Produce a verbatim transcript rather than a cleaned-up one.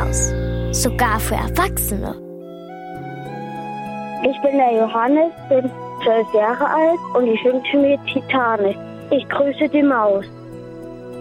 Maus. Sogar für Erwachsene. Ich bin der Johannes, bin zwölf Jahre alt und ich wünsche mir Titanic. Ich grüße die Maus.